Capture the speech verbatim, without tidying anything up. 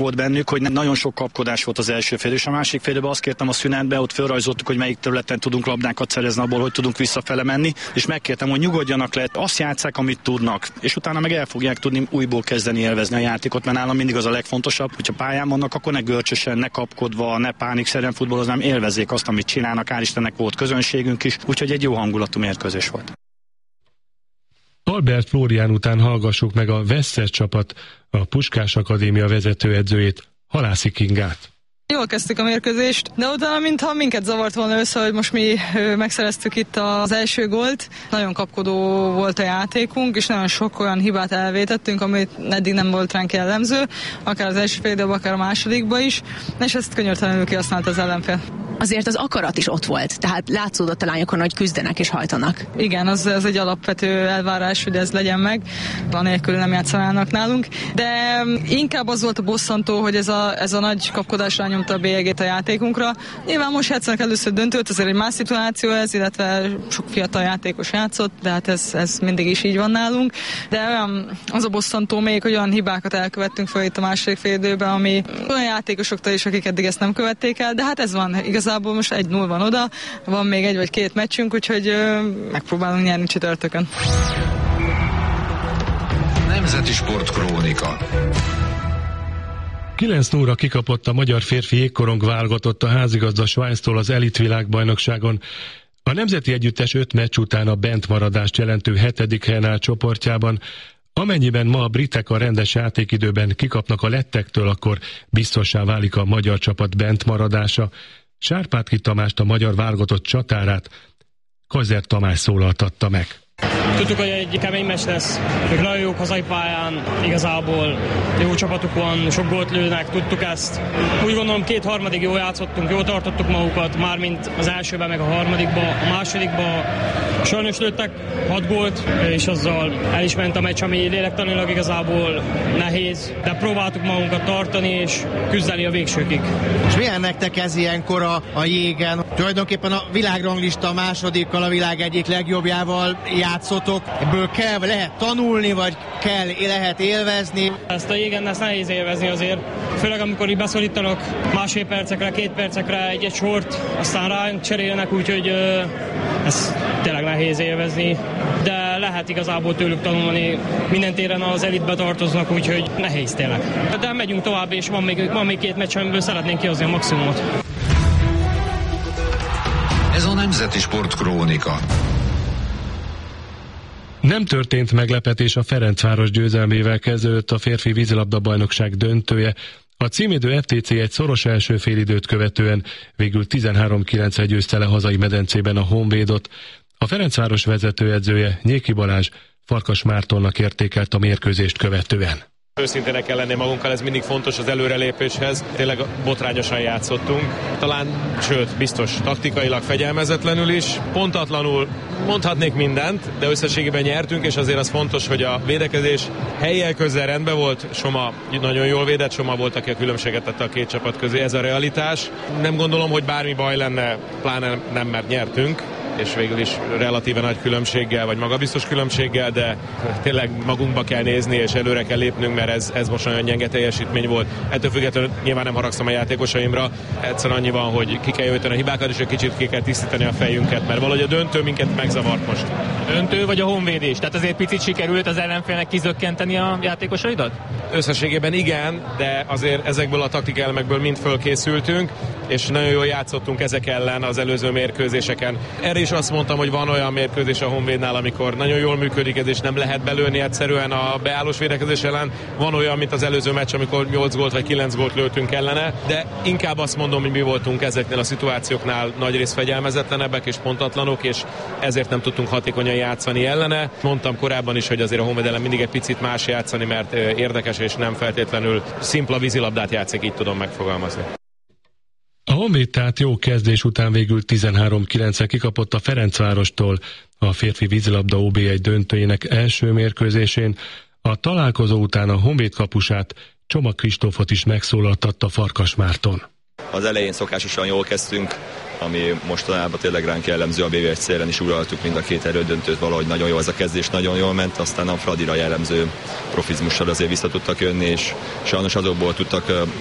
volt bennük, hogy nagyon sok kapkodás volt az első fél, és a másik félben azt kértem a szünetbe, ott felrajzoltuk, hogy melyik területen tudunk labdákat szerezni, abból hogy tudunk visszafele menni, és megkértem, hogy nyugodjanak le, azt játsszák, amit tudnak, és utána meg el fogják tudni újból kezdeni élvezni a játékot, mert nálam mindig az a legfontosabb, hogyha pályán vannak, akkor ne görcsösen, ne kapkodva, ne pánikszerűen futballozni, élvezzék azt, amit csinálnak. Hál' Istennek volt közönségünk is, úgyhogy egy jó hangulatú mérkőzés volt. Albert Flórián után hallgassuk meg a Veszes csapat, a Puskás Akadémia vezetőedzőjét, Halászi Kingát. Jól kezdtük a mérkőzést, de utána mintha minket zavart volna össze, hogy most mi megszereztük itt az első gólt. Nagyon kapkodó volt a játékunk, és nagyon sok olyan hibát elvétettünk, amit eddig nem volt ránk jellemző, akár az első fél időben, akár a másodikban is, és ezt könyörtelenül kihasználta az ellenfél. Azért az akarat is ott volt, tehát látszódott a lányokon, hogy küzdenek és hajtanak. Igen, az, az egy alapvető elvárás, hogy ez legyen meg, anélkül nem játszanának nálunk, de inkább az volt a bosszantó, hogy ez a, ez a nagy kapkodás rányomta a bélyegét a játékunkra. Nyilván most játszanak először döntőt, azért egy más szituáció ez, illetve sok fiatal játékos játszott, de hát ez, ez mindig is így van nálunk. De olyan, az a bosszantó még, hogy olyan hibákat elkövettünk fel itt a második fél időben, ami olyan játékosoktól is, akik eddig ezt nem követték el, de hát ez van. Igazából most egy null van oda, van még egy vagy két meccsünk, úgyhogy ö, megpróbálunk nyerni csütörtökön. Nemzeti Sport Krónika. kilenc nulla kikapott a magyar férfi jégkorong válogatott a házigazda Svájctól az elitvilágbajnokságon. A nemzeti együttes öt meccs után a bentmaradást jelentő hetedik helyen áll csoportjában. Amennyiben ma a britek a rendes játékidőben kikapnak a lettektől, akkor biztossá válik a magyar csapat bentmaradása. Sárpátki Tamást, a magyar válogatott csatárát Kazer Tamás szólaltatta meg. Tudtuk, hogy egy kemény meccs lesz, ők nagyon jók hazai pályán, igazából jó csapatuk van, sok gólt lőnek, tudtuk ezt. Úgy gondolom, két harmadig jól játszottunk, jól tartottuk magukat, mármint az elsőben, meg a harmadikban, a másodikban sajnos lőttek hat gólt, és azzal el is ment a meccs, ami lélektanilag igazából nehéz, de próbáltuk magunkat tartani, és küzdeni a végsőkig. És milyen nektek ez ilyenkor a, a jégen? Tulajdonképpen a világranglista másodikkal, a világ egyik legjobbjával játszotok. Ebből kell, lehet tanulni, vagy kell, lehet élvezni? Ezt a jégen ezt nehéz élvezni azért. Főleg amikor így beszorítanak másfél percekre, két percekre egy-egy sort, aztán ránk cserélnek, úgyhogy ö, ez tényleg nehéz élvezni. De lehet igazából tőlük tanulni. Minden téren az elitbe tartoznak, úgyhogy nehéz tényleg. De megyünk tovább, és van még, van még két meccs, amiből szeretnénk kihozni a maximumot. Ez a Nemzeti Sport Krónika. Nem történt meglepetés a Ferencváros győzelmével kezdődött a férfi vízilabda-bajnokság döntője. A címvédő ef té cé egy szoros első félidőt követően végül tizenhárom kilencre győzte le hazai medencében a Honvédot. A Ferencváros vezetőedzője, Nyéki Balázs, Farkas Mártonnak értékelt a mérkőzést követően. Őszintének kell lenni magunkkal, ez mindig fontos az előrelépéshez. Tényleg botrányosan játszottunk. Talán, sőt, biztos taktikailag fegyelmezetlenül is. Pontatlanul mondhatnék mindent, de összességében nyertünk, és azért az fontos, hogy a védekezés hellyel közel rendben volt. Soma nagyon jól védett, Soma volt, aki a különbséget tette a két csapat közé. Ez a realitás. Nem gondolom, hogy bármi baj lenne, pláne nem, mert nyertünk, és végül is relatíve nagy különbséggel, vagy magabiztos különbséggel, de tényleg magunkba kell nézni, és előre kell lépnünk, mert ez, ez most nagyon gyenge teljesítmény volt. Ettől függetlenül nyilván nem haragszom a játékosaimra, egyszerűen annyi van, hogy ki kell jöjteni a hibákat, és egy kicsit ki kell tisztítani a fejünket, mert valahogy a döntő minket megzavart most. A döntő vagy a honvédés? Tehát azért picit sikerült az ellenfélnek kizökkenteni a játékosaidat? Összességében igen, de azért ezekből a taktikálemekből mind fölkészültünk, és nagyon jól játszottunk ezek ellen az előző mérkőzéseken. Erre is azt mondtam, hogy van olyan mérkőzés a Honvédnál, amikor nagyon jól működik ez, és nem lehet belőni egyszerűen a beállós védekezés ellen. Van olyan, mint az előző meccs, amikor nyolc gólt vagy kilenc gólt lőttünk ellene, de inkább azt mondom, hogy mi voltunk ezeknél a szituációknál nagyrészt fegyelmezetlenebbek és pontatlanok, és ezért nem tudtunk hatékonyan játszani ellene. Mondtam korábban is, hogy azért a Honvéd ellen mindig egy picit más játszani, mert érdekes és nem feltétlenül szimpla vízilabdát játszik, így tudom megfogalmazni. A Honvéd tehát jó kezdés után végül tizenhárom kilencre kikapott a Ferencvárostól a férfi vízilabda ó bé egy döntőjének első mérkőzésén. A találkozó után a Honvéd kapusát, Csoma Kristófot is megszólaltatta Farkas Márton. Az elején szokásosan jól kezdtünk, ami mostanában tényleg ránk jellemző, a bé vé egy célen is uraltuk mind a két elődöntőt, valahogy nagyon jó az a kezdés, nagyon jól ment, aztán a Fradira jellemző profizmussal azért vissza tudtak jönni, és sajnos azokból tudtak